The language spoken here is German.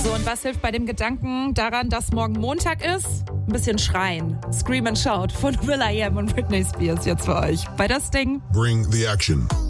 So, und was hilft bei dem Gedanken daran, dass morgen Montag ist? Ein bisschen schreien. Scream and Shout von will.i.am und Britney Spears jetzt für euch bei das Ding. Bring the action.